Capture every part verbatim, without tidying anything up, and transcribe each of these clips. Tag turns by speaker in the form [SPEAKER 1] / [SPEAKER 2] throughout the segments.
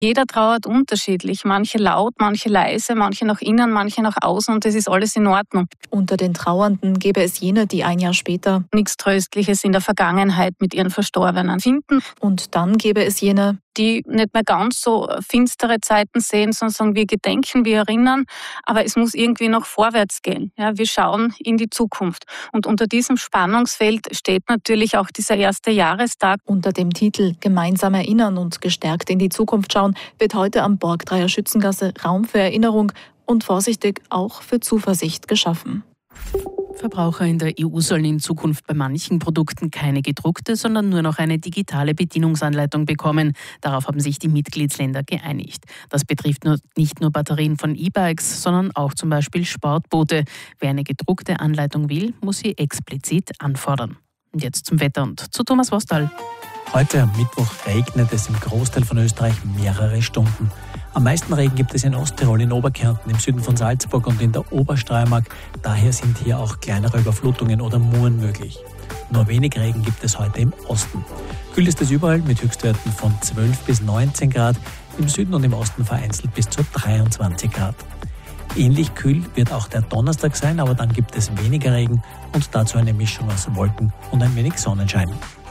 [SPEAKER 1] Jeder trauert unterschiedlich. Manche laut, manche leise, manche nach innen, manche nach außen und das ist alles in Ordnung.
[SPEAKER 2] Unter den Trauernden gäbe es jene, die ein Jahr später
[SPEAKER 1] nichts Tröstliches in der Vergangenheit mit ihren Verstorbenen finden.
[SPEAKER 2] Und dann gäbe es jene,
[SPEAKER 1] die nicht mehr ganz so finstere Zeiten sehen, sondern sagen, wir gedenken, wir erinnern, aber es muss irgendwie noch vorwärts gehen. Ja, wir schauen in die Zukunft. Und unter diesem Spannungsfeld steht natürlich auch dieser erste Jahrestag.
[SPEAKER 2] Unter dem Titel Gemeinsam erinnern und gestärkt in die Zukunft schauen wird heute am Borgdreyer Schützengasse Raum für Erinnerung und vorsichtig auch für Zuversicht geschaffen.
[SPEAKER 3] Verbraucher in der E U sollen in Zukunft bei manchen Produkten keine gedruckte, sondern nur noch eine digitale Bedienungsanleitung bekommen. Darauf haben sich die Mitgliedsländer geeinigt. Das betrifft nur, nicht nur Batterien von E-Bikes, sondern auch zum Beispiel Sportboote. Wer eine gedruckte Anleitung will, muss sie explizit anfordern. Und jetzt zum Wetter und zu Thomas Wostal.
[SPEAKER 4] Heute am Mittwoch regnet es im Großteil von Österreich mehrere Stunden. Am meisten Regen gibt es in Osttirol, in Oberkärnten, im Süden von Salzburg und in der Obersteiermark. Daher sind hier auch kleinere Überflutungen oder Muren möglich. Nur wenig Regen gibt es heute im Osten. Kühl ist es überall mit Höchstwerten von zwölf bis neunzehn Grad, im Süden und im Osten vereinzelt bis zu dreiundzwanzig Grad. Ähnlich kühl wird auch der Donnerstag sein, aber dann gibt es weniger Regen und dazu eine Mischung aus Wolken und ein wenig Sonnenschein.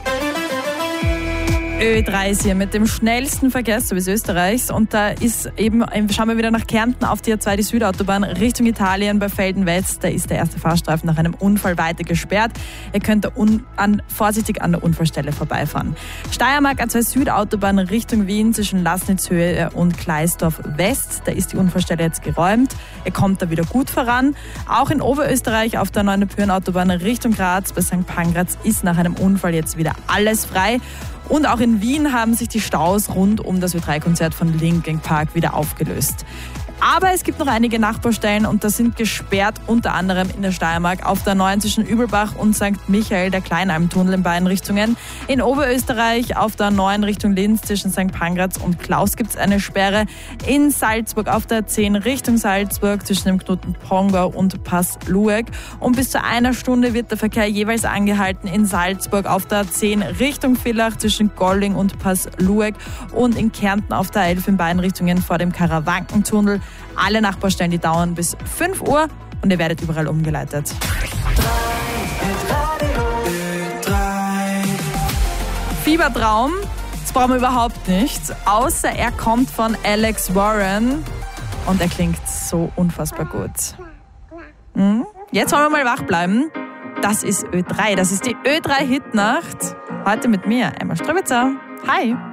[SPEAKER 5] Ö drei ist hier mit dem schnellsten Verkehrsservice Österreichs und da ist eben, schauen wir wieder nach Kärnten auf die A zwei, die Südautobahn Richtung Italien bei Velden West. Da ist der erste Fahrstreifen nach einem Unfall weiter gesperrt. Ihr könnt da un, an, vorsichtig an der Unfallstelle vorbeifahren. Steiermark A zwei Südautobahn Richtung Wien zwischen Laßnitzhöhe und Gleisdorf West. Da ist die Unfallstelle jetzt geräumt. Ihr kommt da wieder gut voran. Auch in Oberösterreich auf der Neunepüren-Autobahn Richtung Graz bei Sankt Pangraz ist nach einem Unfall jetzt wieder alles frei. Und auch in Wien haben sich die Staus rund um das Ö drei Konzert von Linkin Park wieder aufgelöst. Aber es gibt noch einige Nachbarstellen und das sind gesperrt, unter anderem in der Steiermark auf der neun zwischen Übelbach und Sankt Michael, der Kleinalmtunnel in beiden Richtungen. In Oberösterreich auf der neun Richtung Linz zwischen Sankt Pangraz und Klaus gibt es eine Sperre. In Salzburg auf der zehn Richtung Salzburg zwischen dem Knoten Pongau und Pass Lueck. Und bis zu einer Stunde wird der Verkehr jeweils angehalten in Salzburg auf der zehn Richtung Villach zwischen Golling und Pass Lueck und in Kärnten auf der elf in beiden Richtungen vor dem Karawankentunnel. Alle Nachbarstellen, die dauern bis fünf Uhr und ihr werdet überall umgeleitet. Fiebertraum, das brauchen wir überhaupt nicht, außer er kommt von Alex Warren und er klingt so unfassbar gut. Hm? Jetzt wollen wir mal wach bleiben. Das ist Ö drei, das ist die Ö drei Hitnacht. Heute mit mir, Emma Ströbitzer. Hi!